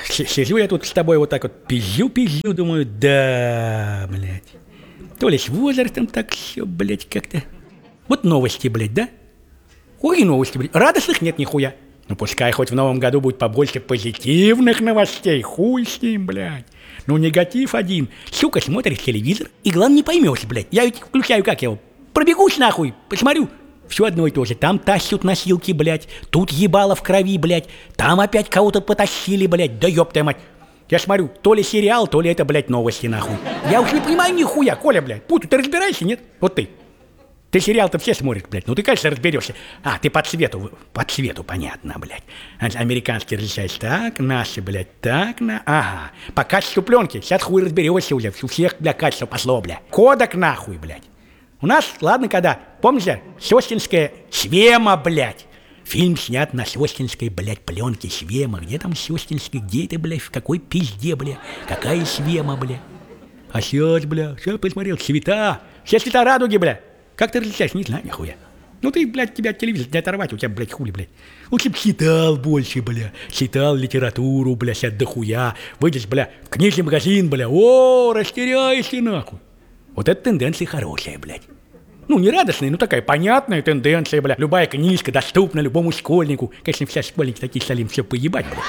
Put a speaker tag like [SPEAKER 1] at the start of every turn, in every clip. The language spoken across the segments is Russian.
[SPEAKER 1] Сижу я тут с тобой вот так вот, пизжу, думаю, да, блядь. То ли с возрастом так все, блядь, как-то. Вот новости, блядь, да? Ой, новости, блядь. Радостных нет нихуя. Ну, пускай хоть в новом году будет побольше позитивных новостей. Хуй с ним, блядь. Ну, негатив один. Сука, смотришь телевизор, и главное не поймешь, блядь. Я ведь включаю, как я его, пробегусь нахуй, посмотрю. Все одно и то же. Там тащут носилки, блядь. Тут ебало в крови, блядь. Там опять кого-то потащили, блядь. Да ёб твою мать. Я смотрю, то ли сериал, то ли это, блядь, новости, нахуй. Я уж не понимаю нихуя, Коля, блядь. Путу, ты разбираешься, нет? Вот ты. Ты сериал-то все смотрят, блядь. Ну ты, конечно, разберешься. А, ты по цвету, понятно, блядь. Американский различается так, наши, блядь, так, ага. По качеству пленки, сейчас хуй разберешься уже. У всех, блядь, качество пошло, блядь. Кодек нахуй, блядь. У нас, ладно, когда, помните, Сёстинская Свема, блядь. Фильм снят на Сёстинской, блядь, пленке Свема. Где там Сёстинский, где это, блядь, в какой пизде, блядь? Какая Свема, блядь? А сейчас, блядь, сейчас посмотрел, цвета. Все цвета радуги, блядь. Как ты различаешь? Не знаю, нихуя. Ну ты, блядь, тебя от телевизора не оторвать, у тебя, блядь, хули, блядь. Лучше б читал больше, бля. Читал литературу, бля, сейчас дохуя. Выйдешь, бля, в книжный магазин, бля. О, растеряешься, нахуй. Вот эта тенденция хорошая, блядь. Ну, не радостная, но такая понятная тенденция, бля. Любая книжка доступна любому школьнику. Конечно, все школьники такие стали им все поебать, блядь.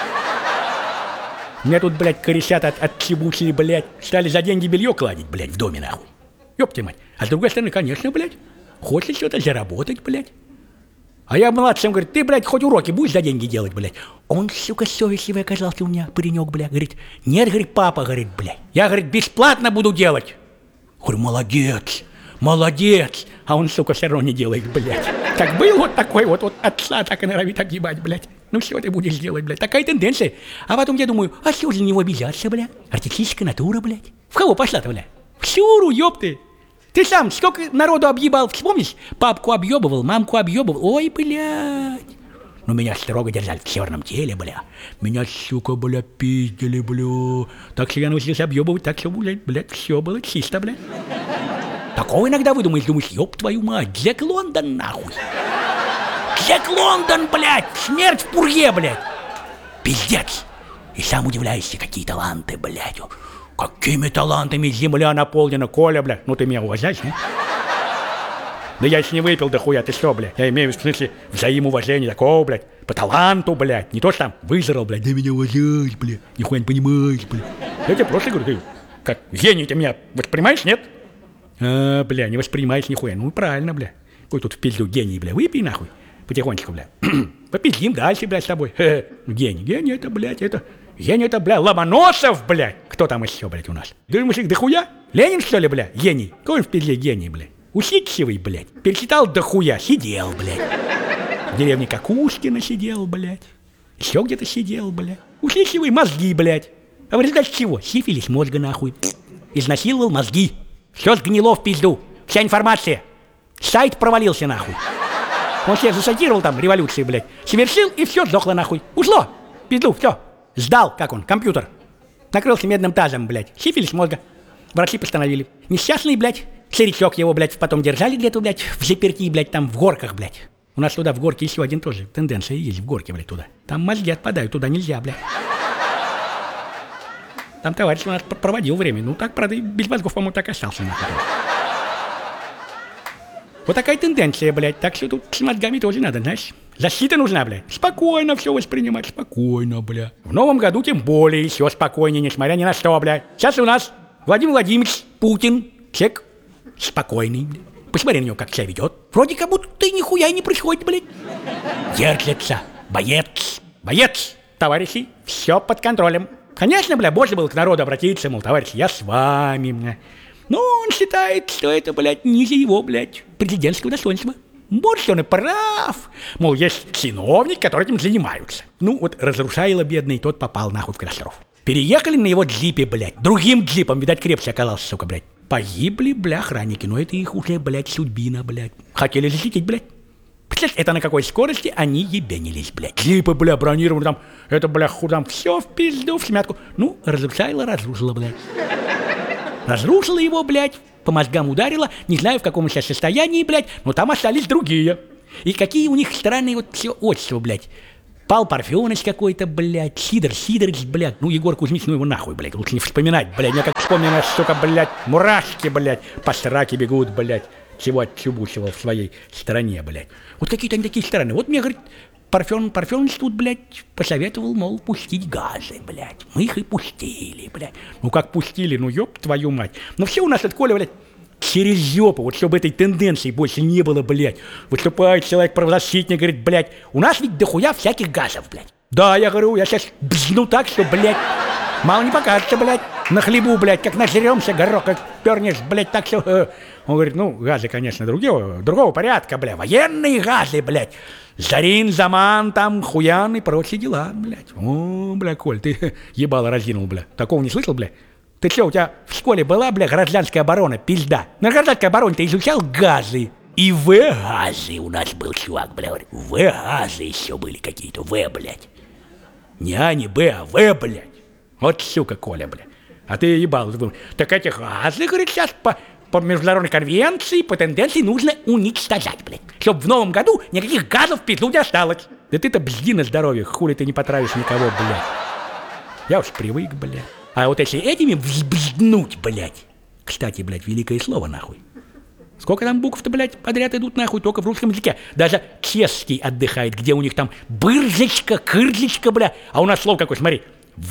[SPEAKER 1] Меня тут, блядь, корешат от чебучей, блядь. Стали за деньги белье кладить, блядь, в доме, нахуй. Ёб твою мать. А с другой стороны, конечно, блядь, хочется что-то заработать, блядь. А я младшим, говорит, ты, блядь, хоть уроки будешь за деньги делать, блядь. Он, сука, совестливый оказался у меня, паренек, блядь. Говорит, нет, говорит, папа, говорит, блядь. Я, говорит, бесплатно буду делать. Говорю, молодец, молодец. А он, сука, все равно не делает, блядь. Как был вот такой вот отца, так и норовит огибать, блядь. Ну что ты будешь делать, блядь? Такая тенденция. А потом я думаю, а что за него обижаться, блядь? Артистическая натура, блядь. В кого пошла-то, блядь? В Сюру, ёпты. Ты сам сколько народу объебал, вспомнишь? Папку объебывал, мамку объебывал. Ой, блядь. Ну, меня строго держали в черном теле, бля. Меня, сука, бля, пиздили, бля. Так что я научился объебывать, так что, блядь, все было чисто, бля. Такого иногда выдумаешь, думаешь, ёб твою мать, Джек Лондон, нахуй. Джек Лондон, блядь, смерть в пурге, блядь. Пиздец. И сам удивляешься, какие таланты, блядь. Какими талантами земля наполнена, Коля, бля. Ну ты меня уважаешь, не? Да я еще не выпил дохуя, ты что, блядь? Я имею в смысле взаимоуважения такого, блядь. По таланту, блядь. Не то, что там вызрал, блядь. Да меня уважаешь, блядь. Нихуя не понимаешь, блядь. Я тебе просто говорю, ты как гений ты меня воспринимаешь, нет? А, бля, не воспринимаешь нихуя. Ну правильно, бля. Какой тут в пизду гений, бля. Выпей нахуй. Потихонечку, бля. Попиздим дальше, блядь, с тобой. Гений это, блядь, это... Гений это, бля, Ломоносов, блядь. Кто там еще, блядь, у нас? Думаешь, их дохуя? Ленин, что ли, бля? Гений. Какой он в пизде гений, блядь? Усидчивый, блядь. Перечитал дохуя. Сидел, блядь. В деревне Кокушкина сидел, блядь. Еще где-то сидел, блядь. Усидчивый, мозги, блядь. А в результате чего? Сифилис мозга, нахуй. Изнасиловал мозги. Все сгнило в пизду. Вся информация. Сайт провалился, нахуй. Он себя засадировал там, революции, блядь. Совершил, и все сдохло, нахуй. Ушло. Пизду, все. Сдал, как он, компьютер. Накрылся медным тазом, блядь. Сифилис мозга. Врачи постановили. Несчастный, блядь. Старичок его, блядь, потом держали где-то, блядь, в заперти, блядь, там в горках, блядь. У нас туда в горке еще один тоже тенденция есть, в горке, блядь, туда. Там мозги отпадают, туда нельзя, блядь. Там товарищ у нас проводил время. Ну так, правда, без мозгов, по-моему, так и остался, нахуй. Вот такая тенденция, блядь. Так что тут с мозгами тоже надо, знаешь. Защита нужна, блядь. Спокойно все воспринимать, спокойно, блядь. В новом году тем более еще спокойнее, несмотря ни на что, блядь. Сейчас у нас Владимир Владимирович Путин. Человек спокойный, блядь. Посмотри на него, как себя ведет. Вроде как будто нихуя не происходит, блядь. Держится. Боец. Боец. Товарищи, все под контролем. Конечно, бля, можно было к народу обратиться, мол, товарищи, я с вами, бля. Но он считает, что это, блядь, ниже его, блядь, президентского достоинства. Может, он и прав. Мол, есть чиновники, которые этим занимаются. Ну, вот разрушайло бедный, тот попал нахуй в катастрофу. Переехали на его джипе, блядь. Другим джипом, видать, крепче оказался, сука, блядь. Погибли, бля, охранники, но это их уже, блядь, судьбина, блядь. Хотели защитить, блядь. Представляешь, это на какой скорости они ебенились, блядь. Джипы, бля, бронированы там, это, бля, худам, все в пизду, в смятку. Ну, разрушило, блядь. Разрушила его, блядь, по мозгам ударила, не знаю, в каком сейчас состоянии, блядь, но там остались другие. И какие у них странные вот все отчества, блядь. Пал Парфеныч какой-то, блядь, Сидорович, блядь. Ну, Егор Кузьмич, ну его нахуй, блядь, лучше не вспоминать, блядь. Мне как вспомнено, сука, блядь, мурашки, блядь, по сраке бегут, блядь. Чего отчубучивал в своей стране, блядь. Вот какие-то они такие страны. Вот мне, говорит, Парфеныч тут, блядь, посоветовал, мол, пустить газы, блядь. Мы их и пустили, блядь. Ну, как пустили, ну, ёб твою мать. Ну, все у нас от Коля, блядь, через жопу, вот чтобы этой тенденции больше не было, блядь. Выступает человек-правозащитник, говорит, блядь, у нас ведь дохуя всяких газов, блядь. Да, я говорю, я сейчас бзну так, что, блядь, мало не покажется, блядь, на хлебу, блядь, как нажремся, горох, как пернешь, блядь, так все. Он говорит, ну, газы, конечно, другого порядка, блядь, военные газы, блядь. Зарин, Заман, там, Хуян и прочие дела, блядь. О, бля, Коль, ты ебало разинул, бля. Такого не слышал, бля? Ты что, у тебя в школе была, бля, гражданская оборона, пизда? На гражданской обороне ты изучал газы. И В-газы у нас был чувак, бля, В-газы еще были какие-то, В, блядь. Не А, не Б, а В, блядь. Вот сука, Коля, бля. А ты ебал, так эти газы, говорит, сейчас по международной конвенции, по тенденции нужно уничтожать, блядь. Чтоб в новом году никаких газов в пизду не осталось. Да ты-то бзди на здоровье, хули ты не потравишь никого, блядь. Я уж привык, блядь. А вот если этими взбзднуть, блядь. Кстати, блядь, великое слово, нахуй. Сколько там букв-то, блядь, подряд идут, нахуй, только в русском языке. Даже чешский отдыхает, где у них там бырзочка, кырзочка, бля. А у нас слово какое, смотри.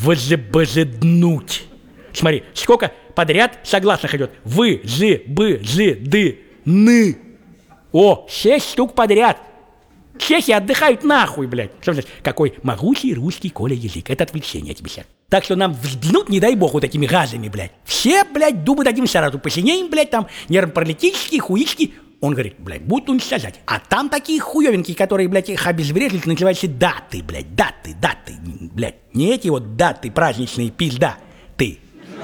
[SPEAKER 1] Взбзднуть. Смотри, сколько подряд согласных идет. Вы, зы, бы, зы, ды, ны. О, 6 штук подряд. Чехи отдыхают нахуй, блядь. Что значит? Какой могучий русский, Коля, язык. Это отвлечение от бесед. Так что нам взбзнуть, не дай бог, вот этими газами, блядь. Все, блядь, думы дадим сразу. Посинеем, блядь, там нервно-паралитические, хуички. Он говорит, блядь, будут уничтожать. А там такие хуёвенькие, которые, блядь, их обезврежили, называются даты, блядь. Даты, блядь. Не эти вот даты праздничные, пизда. Ты.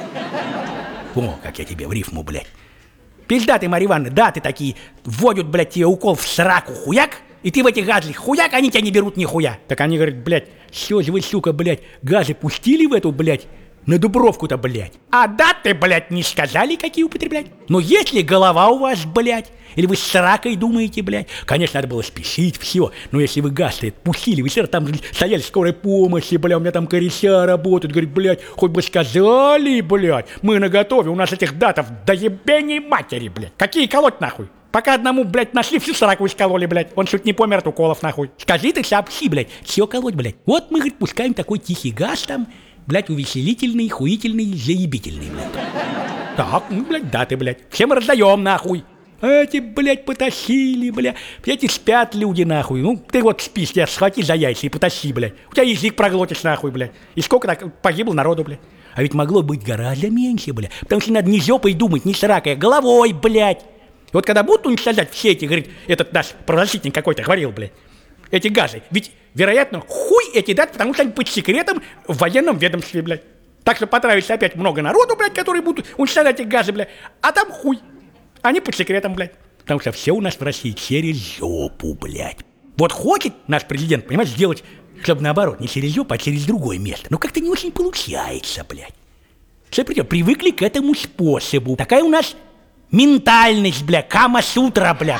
[SPEAKER 1] О, как я тебе в рифму, блядь. Пизда ты, Марья Ивановна, даты такие. Вводят, блядь, тебе укол в сраку, хуяк. И ты в эти газы хуяк, они тебя не берут нихуя. Так они говорят, блядь, все же вы, сука, блядь, газы пустили в эту, блядь, на Дубровку-то, блядь. А даты, блядь, не сказали, какие употреблять. Но если голова у вас, блядь, или вы с сракой думаете, блядь, конечно, надо было спешить, все. Но если вы газ-то пустили, вы все там стояли в скорой помощи, блядь, у меня там кореша работают, говорит, блядь, хоть бы сказали, блядь, мы наготове, у нас этих датов до ебени матери, блядь. Какие колоть нахуй? Пока одному, блядь, нашли, всю сраку искололи, блядь. Он чуть не помер от уколов, нахуй. Скажи ты, сообщи, блядь, все колоть, блядь. Вот мы, говорит, пускаем такой тихий газ там, блядь, увеселительный, хуительный, заебительный, блядь. Так, ну, блядь, даты, блядь. Всем раздаем, нахуй. Эти, блядь, потащили, блядь. Эти спят люди, нахуй. Ну, ты вот спишь, тебя схвати за яйца и потащи, блядь. У тебя язык проглотишь, нахуй, блядь. И сколько так погибло народу, блядь. А ведь могло быть гораздо меньше, блядь. Потому что надо не жопой думать, не сракой, а головой, блядь. И вот когда будут уничтожать все эти, говорит, этот наш правозащитник какой-то говорил, блядь, эти газы, ведь, вероятно, хуй эти дать, потому что они под секретом в военном ведомстве, блядь. Так что потравится опять много народу, блядь, которые будут уничтожать эти газы, блядь, а там хуй. Они под секретом, блядь. Потому что все у нас в России через жопу, блядь. Вот хочет наш президент, понимаешь, сделать, чтобы наоборот, не через жопу, а через другое место. Но как-то не очень получается, блядь. Все привыкли к этому способу. Такая у нас ментальность, бля, Кама-сутра, бля.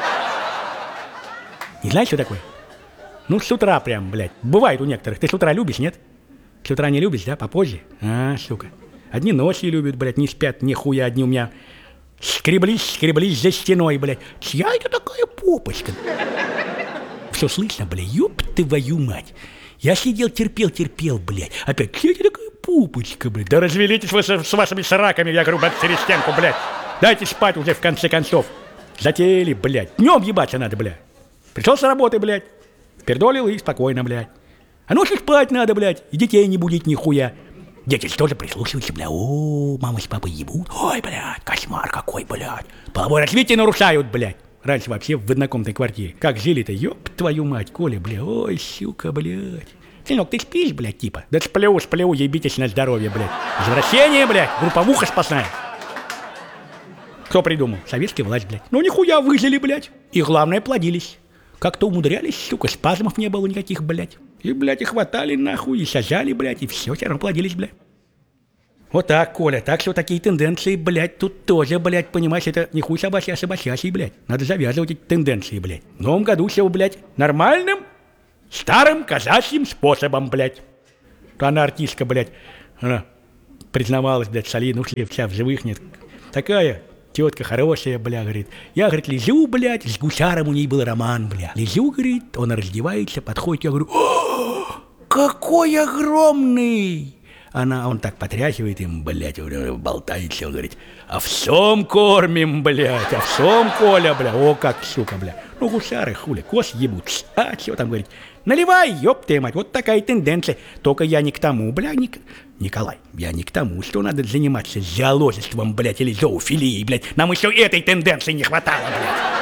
[SPEAKER 1] Не знаешь, что такое? Ну, с утра прям, блядь. Бывает у некоторых. Ты с утра любишь, нет? С утра не любишь, да? Попозже? А, сука. Одни ночью любят, блядь, не спят, нихуя. Одни у меня скреблись за стеной, блядь. Чья это такая попочка? Все слышно, блядь, ёб твою мать. Я сидел, терпел, блядь. Опять, чья это такая попочка, блядь? Да развелитесь вы с вашими сраками, я говорю, блядь, через стенку, блядь. Дайте спать уже, в конце концов. Затеяли, блядь. Днем ебаться надо, блядь. Пришел с работы, блядь. Пердолил и спокойно, блядь. А ночью спать надо, блядь. И детей не будить нихуя. Дети тоже прислушиваются, блядь. О, мама с папой ебут. Ой, блядь, кошмар какой, блядь. Половое развитие нарушают, блядь. Раньше вообще в однокомнатной квартире. Как жили-то, ёб твою мать, Коля, блядь. Ой, сука, блядь. Сынок, ты спишь, блядь, типа? Да сплю, ебитесь на здоровье, блядь. Возвращение, блядь. Групповуха спасная. Кто придумал? Советская власть, блядь. Ну нихуя выжили, блядь. И главное, плодились. Как-то умудрялись, сука, спазмов не было никаких, блядь. И, блядь, и хватали нахуй, и сажали, блядь, и все, все равно плодились, блядь. Вот так, Коля, так что такие тенденции, блядь, тут тоже, блядь, понимаешь, это не хуй собачий, блядь. Надо завязывать эти тенденции, блядь. В новом году все, блядь, нормальным Старым казачьим способом, блядь. Она артистка, блядь, она признавалась, блядь, солидно, ушли вся в живых нет. Такая тетка хорошая, бля, говорит. Я, говорит, лежу, блядь, с гусаром у ней был роман, бля. Лежу, говорит, он раздевается, подходит, я говорю, какой огромный! Он так потряхивает им, блядь, болтается, он говорит, овсом кормим, блядь, овсом, Коля, бля, о, как, сука, бля. Ну, гусары, хули, кос ебут, а чего там, говорит, наливай, ёб ты мать, вот такая тенденция, только я не к тому, бля, Николай, я не к тому, что надо заниматься зоологичеством, блядь, или зоофилией, блядь, нам еще этой тенденции не хватало, блядь.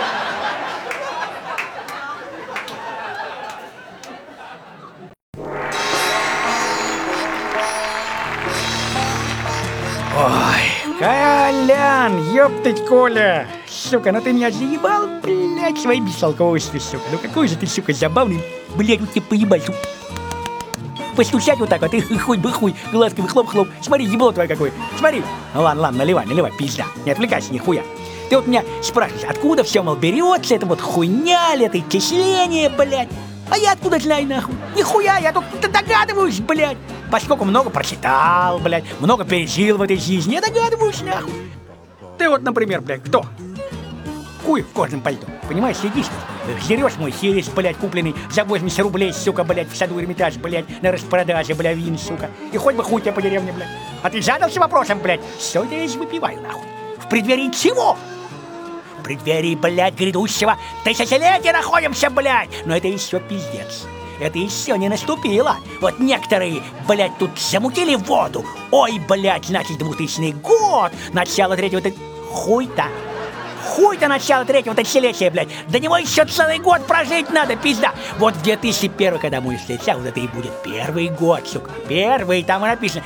[SPEAKER 1] Ой, Колян, ёптать, Коля! Сука, ну ты меня заебал, блядь, своей бестолковостью, сука. Ну какой же ты, сука, забавный, блядь, вот тебе поебать. Постучать вот так вот, и хуй бы хуй, глазками хлоп-хлоп. Смотри, ебло твое какое, смотри. Ну ладно, наливай, пизда, не отвлекайся, нихуя. Ты вот меня спрашиваешь, откуда все, мол, берется, это вот хуйня, это исчисление, блядь. А я откуда знаю, нахуй? Нихуя, я тут догадываюсь, блядь. Поскольку много прочитал, блядь, много пережил в этой жизни, я догадываюсь, нахуй. Ты вот, например, блядь, кто? Хуй в кожаном пальто, понимаешь, сидишь, жрешь мой херес, блядь, купленный за 80 рублей, сука, блядь, в саду Эрмитаж, блядь, на распродаже, блядь, вин, сука. И хоть бы хуй тебя по деревне, блядь. А ты задался вопросом, блядь, все это я выпиваю, нахуй. В преддверии чего? В преддверии, блядь, грядущего тысячелетия находимся, блядь. Но это еще пиздец. Это еще не наступило. Вот некоторые, блядь, тут замутили воду. Ой, блядь, значит, 2000 год, начало третьего... Хуй-то начало третьего тысячелетия, блядь. До него еще целый год прожить надо, пизда. Вот в 2001, когда мы встречаемся, вот это и будет первый год, сука. Первый, там и написано.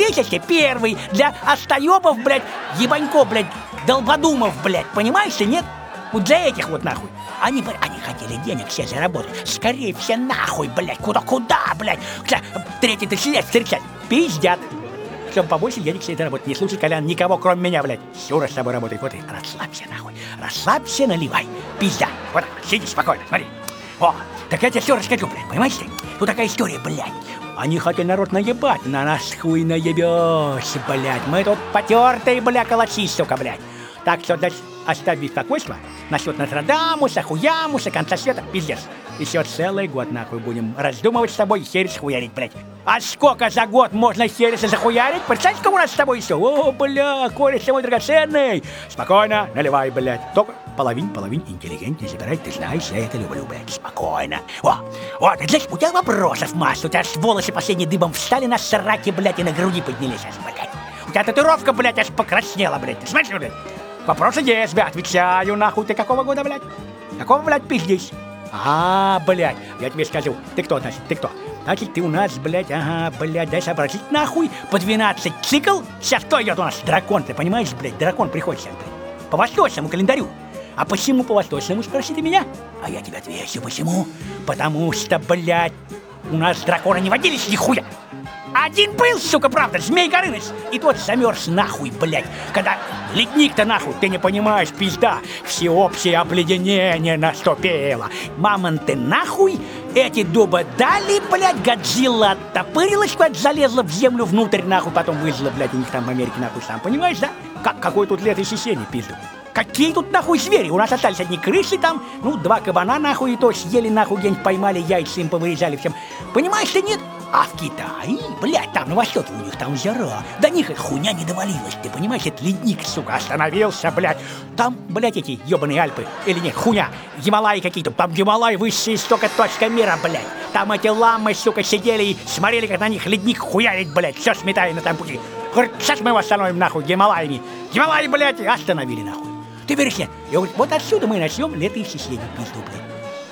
[SPEAKER 1] 2001 для остаёбов, блядь, ебанько, блядь, долбодумов, блядь. Понимаешь ты, нет? Вот для этих вот, нахуй. Они хотели денег все заработать. Скорее все нахуй, блядь. Куда, блядь. Третий тысячелетие встречать. Пиздят. Чтобы побольше денег все это работать. Не слушай, Колян, никого, кроме меня, блядь. Сюра с тобой работает. Вот и расслабься, нахуй. Расслабься, наливай. Пизда. Вот так, сиди спокойно, смотри. О, так я тебе все расскажу, блядь. Понимаешь ты? Тут такая история, блядь. Они хотели народ наебать. На нас хуй наебёшь, блядь. Мы тут потертые, бля, калачи, сука, блядь. Так что, значит, оставь беспокойство насчет Нострадамуса, хуямуса, конца света, пиздец. Еще целый год, нахуй, будем раздумывать с тобой, херес хуярить, блядь. А сколько за год можно хереса захуярить? Представь, сколько у нас с тобой еще? О, бля, кореш мой драгоценный. Спокойно, наливай, блядь. Только половин интеллигентнее забирать, ты знаешь, я это люблю, блядь. Спокойно. О, ты знаешь, у тебя вопросов масса, у тебя волосы последние дыбом встали на сраке, блядь, и на груди поднялись, блядь. У тебя татуировка, блядь, аж покраснела, блядь. Ты смотришь, блядь? Вопросы есть, блядь, отвечаю, нахуй. Ты какого года, блядь? Какого, блядь, пиздишь? Блядь, я тебе скажу. Ты кто, значит, ты кто? Значит, ты у нас, блядь, блядь, дай сообразить, нахуй. По 12 цикл. Сейчас кто идет у нас? Дракон, ты понимаешь, блядь? Дракон приходит сейчас, блядь. По восточному календарю. А почему по восточному, спроси ты меня? А я тебе отвечу, почему? Потому что, блядь, у нас драконы не водились нихуя. Один был, сука, правда, Змей Горыныч. И тот замерз нахуй, блядь. Когда ледник-то нахуй, ты не понимаешь, пизда. Всеобщее обледенение наступило. Мамонты нахуй, эти дуба дали, блядь. Годзилла оттопырилась, блядь, залезла в землю внутрь, нахуй. Потом вылезла, блядь, у них там в Америке, нахуй, сам понимаешь, да? Какой тут летоисчисление, пизду. Какие тут нахуй звери? У нас остались одни крысы там, 2 кабана нахуй, и то съели нахуй, где-нибудь поймали, яйца им повырезали всем. Понимаешь ты, нет? А в Китае, блядь, там на востоке у них там жара. До них эта хуйня не довалилась, ты понимаешь? Это ледник, сука, остановился, блядь. Там, блядь, эти ебаные Альпы, или нет, хуйня, Гималаи какие-то. Там Гималаи высшая столько точка мира, блядь. Там эти ламы, сука, сидели и смотрели, как на них ледник хуярит, блядь. Все сметая на том пути. Говорит, сейчас мы его остановим, нахуй, Гималаями. Гималаи, блядь, остановили, нахуй. Ты веришь, нет? Я говорю, вот отсюда мы начнем летоисчисление, пизду, блядь.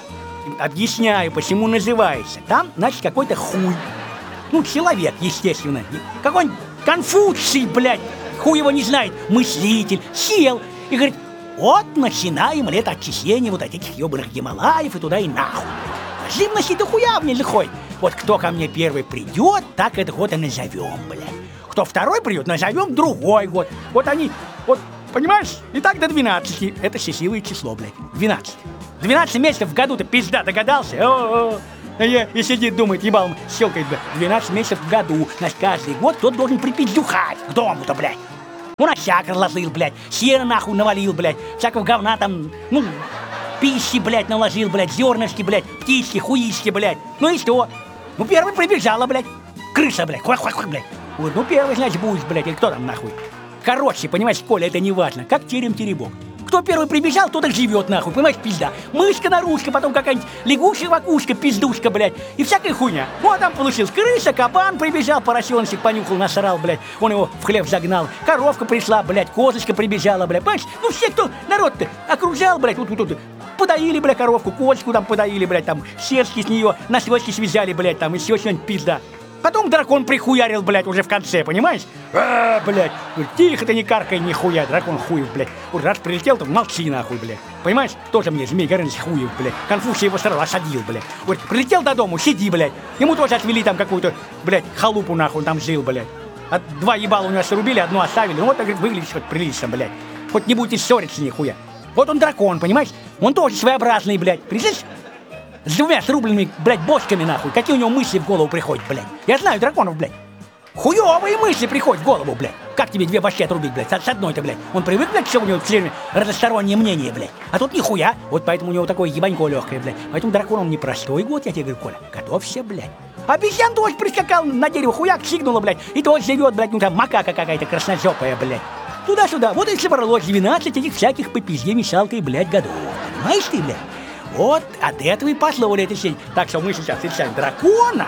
[SPEAKER 1] Объясняю, почему называется. Там, значит, какой-то хуй. Человек, естественно. Какой-нибудь Конфуций, блядь. Хуй его не знает. Мыслитель. Сел и говорит, вот начинаем летоотчисление вот этих ебаных Гималаев и туда и нахуй. Живности до хуя мне лихой. Вот кто ко мне первый придет, так этот год и назовем, блядь. Кто второй придет, назовем другой год. Вот они, вот, понимаешь? И так до 12. Это счастливое число, блядь. 12. 12 месяцев в году, ты пизда, догадался? И сидит, думает, ебалом щелкает, блядь, 12 месяцев в году, значит, каждый год кто-то должен припиздюхать к дому-то, блядь. Он осяк разложил, блядь, сено нахуй навалил, блядь, всякого говна там, ну, пищи, блядь, наложил, блядь, зернышки, блядь, птички, хуички, блядь. Ну и что? Ну, первый прибежала, блядь, крыса, блядь, хуак-хуак-хуак, блядь. Вот, ну, первый, значит, будет, блядь, или кто там, нахуй. Короче, понимаешь, Коля, это не важно, как терем-теребок. Кто первый прибежал, тот и живет, нахуй, понимаешь, пизда. Мышка-нарушка, потом какая-нибудь лягушка-вакушка, пиздушка, блядь, и всякая хуйня. Ну, а там получилось крыса, кабан прибежал, поросеночек понюхал, насрал, блядь, он его в хлеб загнал. Коровка пришла, блядь, козочка прибежала, блядь, понимаешь? Ну, все, кто народ-то окружал, блядь, тут подоили, блядь, коровку, козочку там подоили, блядь, там, сердки с нее, носочки связали, блядь, там, и все что-нибудь пизда. Потом дракон прихуярил, блядь, уже в конце, понимаешь? Блядь, тихо ты не каркай, нихуя, дракон хуев, блядь. Вот раз прилетел, то молчи нахуй, блядь. Понимаешь? Тоже мне Змей Горыныч хуев, блядь. Конфуций его сразу осадил, блядь. Вот прилетел до дому, сиди, блядь. Ему тоже отвели там какую-то, блядь, халупу нахуй, он там жил, блядь. Два ебала у него срубили, одну оставили. Ну вот, говорит, выглядишь хоть прилично, блядь. Хоть не будете ссориться нихуя. Вот он дракон, понимаешь? Он тоже своеобразный, блядь. Представляешь? С двумя срубленными, блядь, бошками, нахуй. Какие у него мысли в голову приходят, блядь. Я знаю драконов, блядь. Хуёвые мысли приходят в голову, блядь. Как тебе две башки отрубить, блядь, с одной-то, блядь. Он привык, блядь, что у него все время разностороннее мнение, блядь. А тут нихуя. Вот поэтому у него такое ебанько легкое, блядь. Поэтому дракон он непростой год, я тебе говорю, Коля. Готовься, блядь. Обезьян тоже прискакал на дерево, хуяк, сигнула, блядь. И тоже живет, блядь, ну там макака какая-то красножопая, блядь. Туда-сюда. Вот и собралось 12 этих всяких по пизде мешалкой, блядь, годов. Понимаешь ты, блядь? Вот от этого и пошло это сень. Так что мы сейчас встречаем дракона,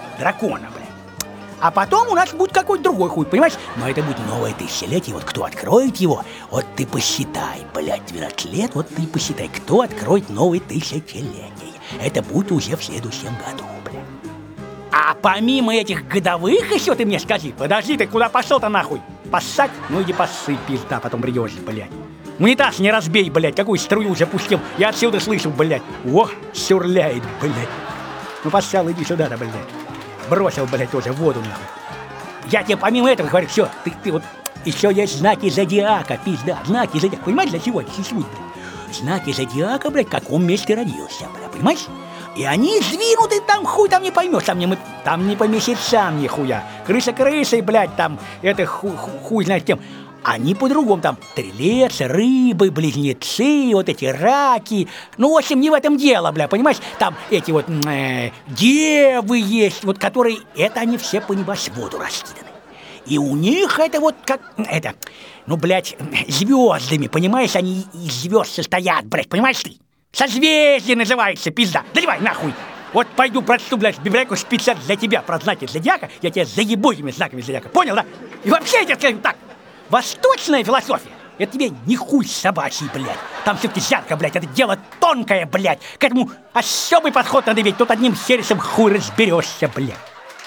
[SPEAKER 1] блядь. А потом у нас будет какой-то другой хуй, понимаешь? Но это будет новое тысячелетие, вот кто откроет его, вот ты посчитай, блядь, 12 лет, вот ты посчитай, кто откроет новое тысячелетие. Это будет уже в следующем году, блядь. А помимо этих годовых еще ты мне скажи, подожди, ты куда пошел-то нахуй? Поссать? Ну иди поссыпь, пизда, потом придешь, блядь. Унитаз не разбей, блядь, какую струю уже пустил. Я отсюда слышу, блядь. Ох, сюрляет, блядь. Ну, поссал, иди сюда-то, блядь. Бросил, блядь, тоже в воду, нахуй. Я тебе помимо этого говорю, все, ты вот... Еще есть знаки зодиака, пизда, знаки зодиака. Понимаешь, для чего это существует, блядь? Знаки зодиака, блядь, в каком месте родился, блядь, понимаешь? И они сдвинуты, там хуй там не поймешь, там не по месяцам нихуя. Крыса крысой, блядь, там, это хуй знает кем. Они по-другому, там, стрелец, рыбы, близнецы, вот эти раки. Ну, в общем, не в этом дело, бля, понимаешь? Там эти вот девы есть, вот которые, это они все по небосводу раскиданы. И у них это вот как, это, ну, блядь, звездами, понимаешь? Они из звезд состоят, блядь, понимаешь ты? Созвездие называется, пизда. Давай нахуй. Вот пойду прочту, блядь, библиотеку специально для тебя про знаки зодиака, я тебя заебу этими знаками зодиака, понял, да? И вообще я тебе скажу так. Восточная философия — это тебе не хуй собачий, блядь. Там все-таки жарко, блядь, это дело тонкое, блядь. К этому особый подход надо ведь, тут одним хересом хуй разберешься, блядь.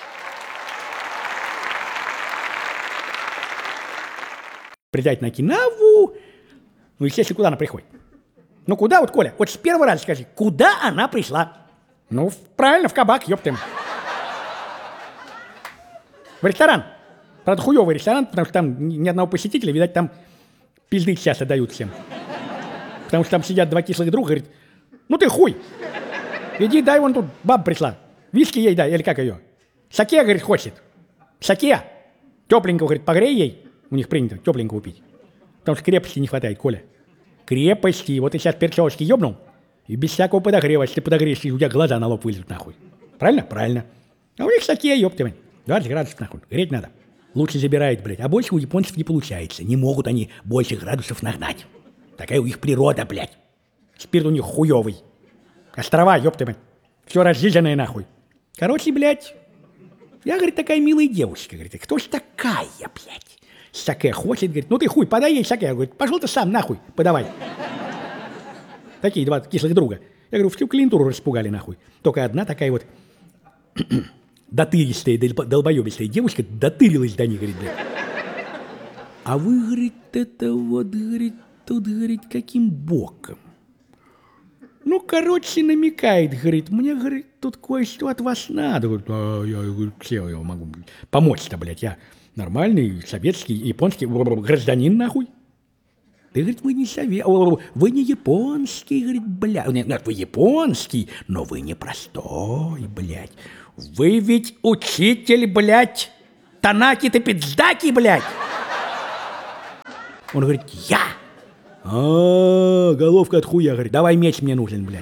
[SPEAKER 1] Прилетать на Окинаву, ну, естественно, куда она приходит? Ну, куда вот, Коля, вот с первого раза скажи, куда она пришла? Ну, правильно, в кабак, ёптым. В ресторан. Правда, хуёвый ресторан, потому что там ни одного посетителя, видать, там пизды часто дают всем. Потому что там сидят два кислых друга, говорит, ну ты хуй, иди дай, вон тут баба пришла, виски ей дай, или как ее? Саке, говорит, хочет. Саке. Тепленького, говорит, погрей ей. У них принято тепленького пить. Потому что крепости не хватает, Коля. Крепости. Вот ты сейчас перчевочки ёбнул, и без всякого подогрева, если ты подогреешься, у тебя глаза на лоб вылезут, нахуй. Правильно? Правильно. А у них саке, ёптывай. 20 градусов, нахуй. Греть надо. Лучше забирает, блядь. А больше у японцев не получается. Не могут они больше градусов нагнать. Такая у них природа, блядь. Спирт у них хуёвый. Острова, ёптывай. Все разжиженное, нахуй. Короче, блядь, я, говорит, такая милая девушка. Говорит, кто ж такая, блядь? Саке хочет, говорит, ну ты хуй, подай ей саке. Говорит, пошел ты сам, нахуй, подавай. Такие два кислых друга. Я говорю, всю клиентуру распугали, нахуй. Только одна такая вот дотыристая, долбоебистая девушка дотырилась до них, говорит, блядь. А вы, говорит, это вот, говорит, тут, говорит, каким боком? Ну, короче, намекает, говорит, мне, говорит, тут кое-что от вас надо. Говорит, а я, говорит, все, я могу помочь-то, блядь, я нормальный советский, японский гражданин, нахуй. ты, говорит, вы не вы не японский, говорит, блядь. Нет, вы японский, но вы не простой, блядь. Вы ведь учитель, блядь, Танаки-то пиздаки, блядь. Он говорит, я. Головка от хуя, говорит, давай меч мне нужен, блядь.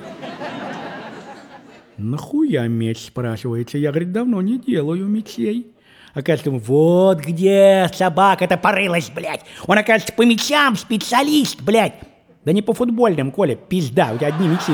[SPEAKER 1] Нахуя меч, спрашивается? Я, говорит, давно не делаю мечей. Оказывается, вот где собака-то порылась, блядь. Он, оказывается, по мечам специалист, блядь. Да не по футбольным, Коля, пизда, у тебя одни мечи.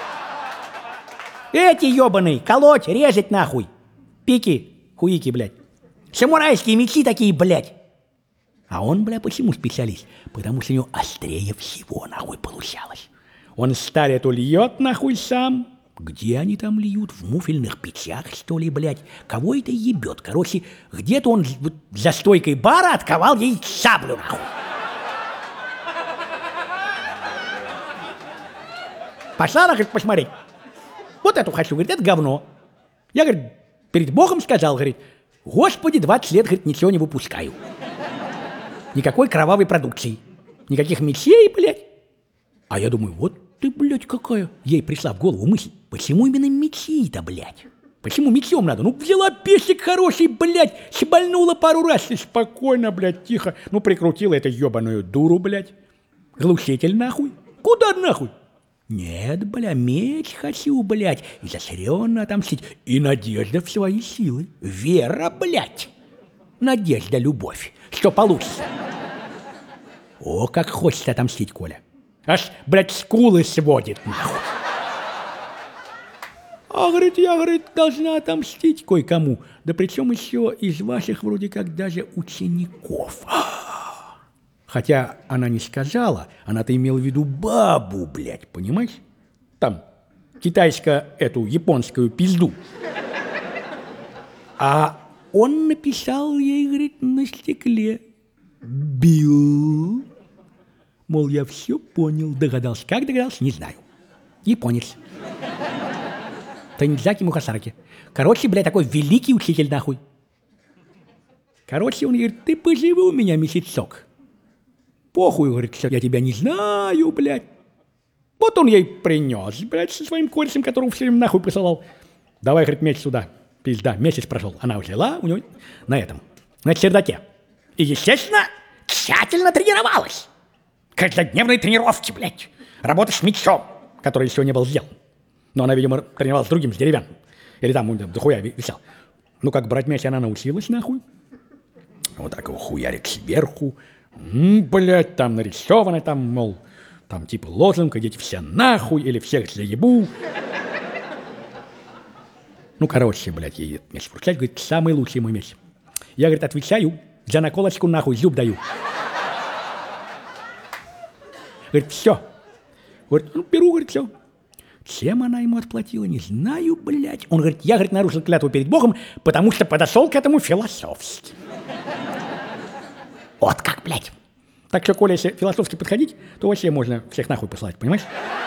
[SPEAKER 1] Эти ебаные, колоть, резать нахуй. Пики, хуики, блядь. Самурайские мечи такие, блядь. А он, бля, почему специалист? Потому что у него острее всего, нахуй, получалось. Он старету льет, нахуй, сам. Где они там льют? В муфельных печах, что ли, блядь? Кого это ебет? Короче, где-то он за стойкой бара отковал ей саблю, нахуй. Пошла, она, говорит, посмотреть. Вот эту хочу, говорит, это говно. Я, говорит, перед Богом сказал, говорит, Господи, 20 лет, говорит, ничего не выпускаю. Никакой кровавой продукции. Никаких мечей, блядь. А я думаю, вот ты, блядь, какая. Ей пришла в голову мысль, почему именно мечи-то, блядь? Почему мечом надо? Ну, взяла песик хороший, блядь, шибальнула пару раз и спокойно, блядь, тихо. Ну, прикрутила эту ебаную дуру, блядь. Глушитель, нахуй. Куда нахуй? Нет, бля, меч хочу, блядь, изощренно отомстить. И надежда в свои силы. Вера, блядь. Надежда, любовь. Что получится? О, как хочется отомстить, Коля. Аж, блядь, скулы сводит, нахуй. А, говорит, я, говорит, должна отомстить кое-кому. Да причем еще из ваших вроде как даже учеников. Хотя она не сказала, она-то имела в виду бабу, блядь, понимаешь? Там, эту японскую пизду. А он написал ей, говорит, на стекле. Бил. Мол, я все понял, догадался. Как догадался, не знаю. Японец. Танидзаки Мухасараки. Короче, блядь, такой великий учитель, нахуй. Короче, он говорит, ты поживи у меня месяцок. Похуй, говорит, я тебя не знаю, блядь. Вот он ей принес, блядь, со своим корешем, которого все время нахуй посылал. Давай, говорит, меч сюда. Пизда, месяц прошел. Она взяла у него на чердаке. И, естественно, тщательно тренировалась. Каждодневные тренировки, блядь. Работа с мечом, который еще не был сделан. Но она, видимо, тренировалась с другим, с деревянным. Или там дохуя висел. Ну, как брать меч, она научилась, нахуй. Вот так его хуярит сверху. Блядь, там нарисовано, там, мол, там типа лозунг, идите все нахуй, или всех заебу. Ну, короче, блядь, ей меч вручать, говорит, самый лучший мой меч. Я, говорит, отвечаю, за наколочку нахуй зуб даю. Говорит, все. Говорит, ну, беру, говорит, все. Чем она ему отплатила, не знаю, блядь. Он говорит, я, говорит, нарушил клятву перед Богом, потому что подошел к этому философски. Вот как, блядь. Так что, Коля, если философски подходить, то вообще можно всех нахуй послать, понимаешь?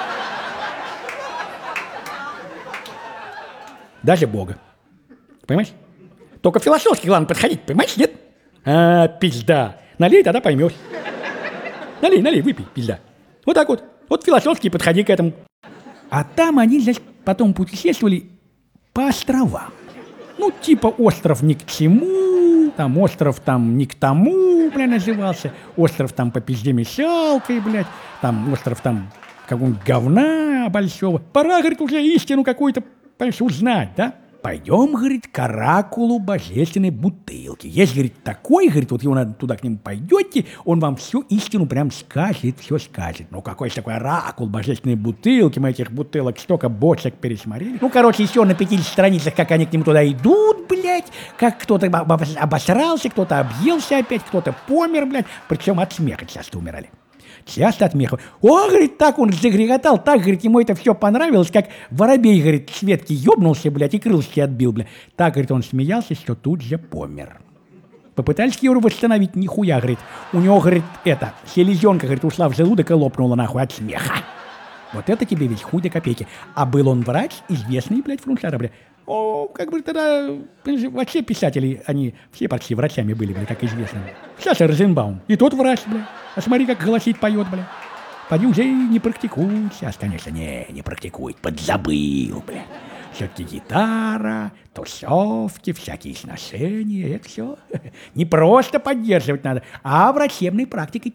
[SPEAKER 1] Даже Бога. Понимаешь? Только философски, главное, подходить, понимаешь, нет? А, пизда. Налей, тогда поймешь. Налей, выпей, пизда. Вот так вот. Вот философски подходи к этому. А там они, значит, потом путешествовали по островам. Ну, типа остров ни к чему, там остров там ни к тому, бля, назывался. Остров там по пизде мешалкой, блядь. Там остров там какого-нибудь говна большого. Пора, говорит, уже истину какую-то, понимаешь, узнать, да? Пойдем, говорит, к оракулу божественной бутылки. Есть, говорит, такой, говорит, вот его надо туда к нему пойдете, он вам всю истину прям скажет, все скажет. Ну, какой же такой оракул божественной бутылки, мы этих бутылок столько бочек пересмотрели. Ну, короче, еще на 50 страницах, как они к нему туда идут, блядь, как кто-то обосрался, кто-то объелся опять, кто-то помер, блядь, причем от смеха часто умирали. Часто от смеха. О, говорит, так он загреготал, так, говорит, ему это все понравилось, как воробей, говорит, с ветки ёбнулся, блядь, и крылышки отбил, блядь. Так, говорит, он смеялся, что тут же помер. Попытались его восстановить, нихуя, говорит. У него, говорит, селезенка, говорит, ушла в желудок и лопнула, нахуй, от смеха. Вот это тебе ведь хуй до копейки. А был он врач, известный, блядь, фрунчара, блядь. О, как бы тогда, понимаешь, вообще писатели, они все почти врачами были, бля, как известно. Сейчас Розенбаум, и тот врач, бля. А смотри, как голосит, поет, бля. Поди уже не практикует сейчас, конечно, не практикует, подзабыл, бля. Все-таки гитара, тусовки, всякие сношения, это все не просто поддерживать надо, а врачебной практикой